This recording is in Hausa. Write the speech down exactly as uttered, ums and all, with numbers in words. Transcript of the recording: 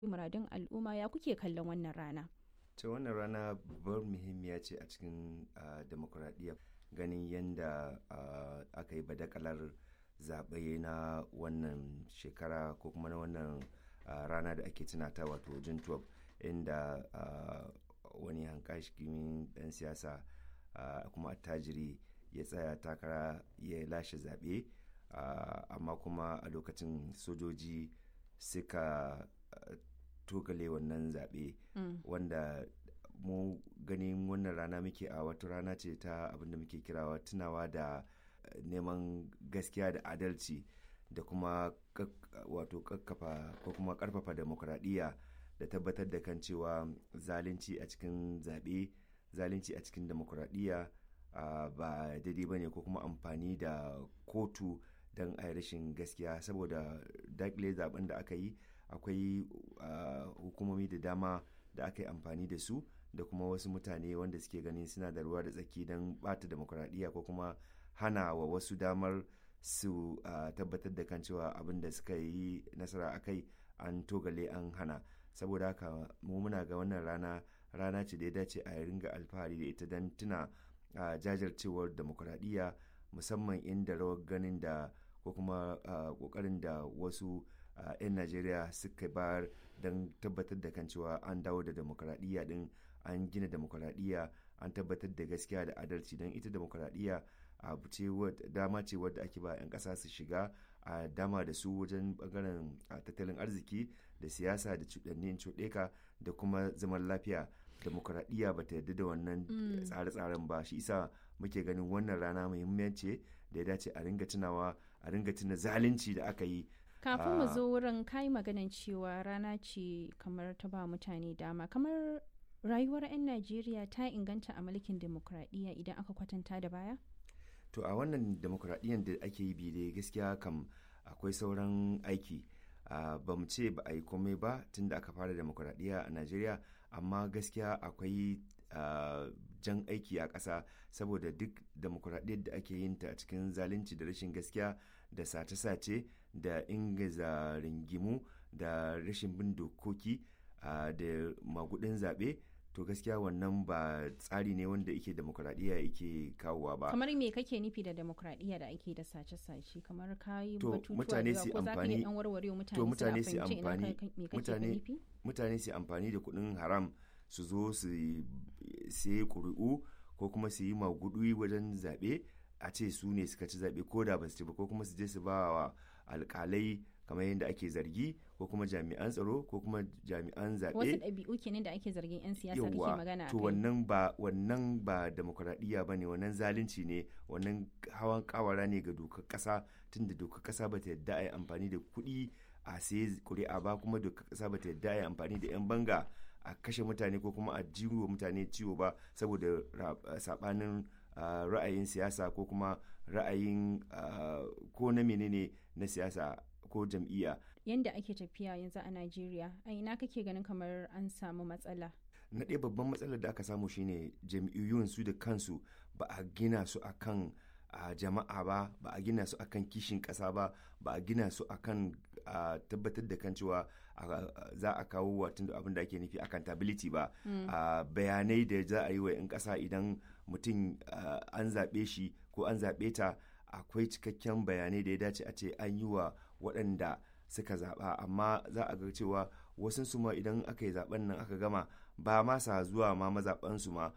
muradun al'umma, ya kuke kallon wannan rana? ta wannan rana babbar muhimmiya ce a cikin uh, demokuraɗiyya, ganin yadda uh, aka yi badakalar zaɓe na wannan shekara ko kuma na wannan uh, rana da ake tunata wato june twelve, inda uh, wani hankashikin ɗan siyasa uh, kuma attajiri ya tsaya takara ya lashe zaɓe, uh, amma kuma a lokacin sojoji suka uh, togale wannan zaɓe mm. wanda mu ganin wannan rana muke a wata rana ce ta abinda muke kirawa tunawa da neman gaskiya da adalci da kuma wato kakkafa ko kuma karfafa demokradiyya da tabbatar da kan cewa zalunci a cikin zaɓe, zalunci a cikin demokradiyya uh, ba daidai ba ne, ko kuma amfani da kotu don a rashin gaskiya. Saboda dakile zaben da aka yi akwai uh, hukumomi da dama da aka yi amfani da su da kuma wasu mutane wanda suke ganin suna da ruwa da tsaki don bata demokradiyya ko kuma hana wa wasu damar su uh, tabbatar da kan cewa abin da suka yi nasara a kai an togale an hana. Saboda haka mu muna ga wannan rana rana ce da ya dace a ringa alfahari da ita don tuna uh, jajircewar demokradiyya, musamman inda rawar ganin da ko kuma kokarin uh, da wasu uh, 'yan Najeriya suka bayar don tabbatar da kan cewa an dawo da demokradiyya din, an gina demokradiyya, an tabbatar da gaskiya da adalci. Don ita demokradiyya abu ce dama ce wadda ake ba 'yan ƙasa su shiga a dama da su wajen bangaren tattalin arziki da siyasa da cuɗannin cuɗeka da kuma zaman lafiya. Demokradiyya ba ta yarda da wannan mm. tsare-tsaren ba, shi isa muke ganin wannan rana muhimmanci da ya dace a ringa tunawa, a ringa tuna zalunci da aka yi. Kafin mu zo wurin kai maganan cewa rana ce kamar ta ba mutane dama, kamar rayuwar 'yan Najeriya ta inganta a mulkin demokradiyya idan aka kwatanta da baya? To a wannan demokradiyyar da ake yi bi dai gaskiya kam akwai sauran aiki. Uh, ba mu ce ba a yi komai ba tun da aka fara demokuraɗiyya a Najeriya, amma gaskiya akwai uh, jan aiki a ƙasa, saboda duk demokuraɗiyyar da ake yin ta a cikin zalunci da rashin gaskiya da sace-sace da ingiza ringimu da rashin bin dokoki uh, da magudin zaɓe, to gaskiya wannan ba tsari ne wanda yake demokradiyya yake kawowa ba. Kamar me kake nufi da demokradiyya da ake da sace-sace? Kamar kayi to batutuwa da ko za ka iya dan warware mutane to mutane su amfani mutane mutane su amfani da kuɗin haram su zo su sai ƙuri'u ko kuma su yi maguɗi wajen zaɓe, a ce su ne suka ci zaɓe ko da ba su ci ba, ko kuma su je su ba wa alƙalai kamar yadda ake zargi, ko kuma jami'an tsaro ko kuma jami'an zaɓe. Wasu ɗabi'u kenan da ake zargin 'yan siyasa kake magana a kai. To wannan ba wannan ba demokradiyya ba ne, wannan zalunci ne, wannan hawan kawara ne ga dokar ƙasa, tunda dokar ƙasa ba ta yadda a yi amfani da kuɗi a sayi ƙuri'a ba, kuma dokar ƙasa ba ta yadda a yi amfani da 'yan banga a kashe mutane ko kuma a jiwo mutane ciwo ba saboda saɓanin uh, ra'ayin siyasa ko kuma ra'ayin uh, ko na menene na siyasa ko jam'iyya. Yanda ake tafiya yanzu a Najeriya, a ina kake ganin kamar an samu matsala? Na ɗaya babban matsalar da aka samu shine jam'iyyun su da kansu ba a gina su akan a jama'a ba, ba a gina su akan kishin ƙasa ba, ba a gina su akan a tabbatar da kan cewa za a kawo watan da abin da ake nufi accountability ba. mm. a bayanai da za a yi wa 'yan ƙasa idan mutum an zaɓe shi ko an zaɓe ta, akwai cikakken bayanai da ya dace a ce an yi wa waɗanda suka zaɓa, amma za a ga cewa wasu su ma idan aka yi zaɓen nan aka gama ba ma sa zuwa ma mazaɓansu ma